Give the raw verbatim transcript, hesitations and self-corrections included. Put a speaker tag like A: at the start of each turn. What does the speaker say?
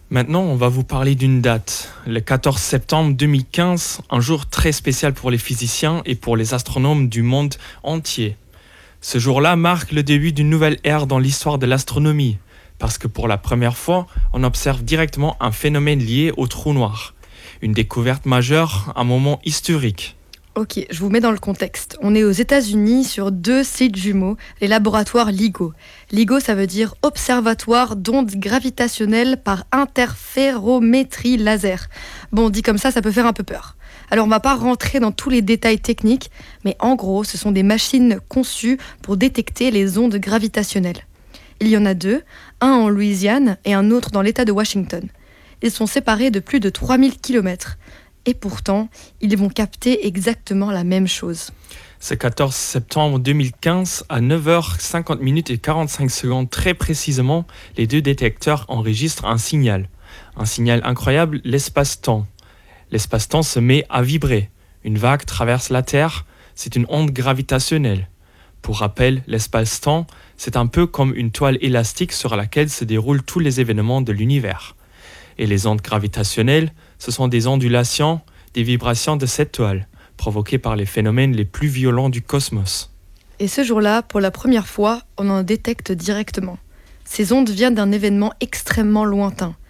A: Maintenant, on va vous parler d'une date, le quatorze septembre deux mille quinze, un jour très spécial pour les physiciens et pour les astronomes du monde entier. Ce jour-là marque le début d'une nouvelle ère dans l'histoire de l'astronomie, parce que pour la première fois, on observe directement un phénomène lié au trou noir. Une découverte majeure, un moment historique.
B: Ok, je vous mets dans le contexte. On est aux États-Unis sur deux sites jumeaux, les laboratoires LIGO. LIGO, ça veut dire Observatoire d'ondes gravitationnelles par interférométrie laser. Bon, dit comme ça, ça peut faire un peu peur. Alors, on va pas rentrer dans tous les détails techniques, mais en gros, ce sont des machines conçues pour détecter les ondes gravitationnelles. Il y en a deux, un en Louisiane et un autre dans l'État de Washington. Ils sont séparés de plus de trois mille kilomètres. Et pourtant, ils vont capter exactement la même chose.
A: Ce quatorze septembre deux mille quinze, à neuf heures cinquante et quarante-cinq secondes très précisément, les deux détecteurs enregistrent un signal. Un signal incroyable, l'espace-temps. L'espace-temps se met à vibrer. Une vague traverse la Terre, c'est une onde gravitationnelle. Pour rappel, l'espace-temps, c'est un peu comme une toile élastique sur laquelle se déroulent tous les événements de l'univers. Et les ondes gravitationnelles, ce sont des ondulations, des vibrations de cette toile, provoquées par les phénomènes les plus violents du cosmos.
B: Et ce jour-là, pour la première fois, on en détecte directement. Ces ondes viennent d'un événement extrêmement lointain.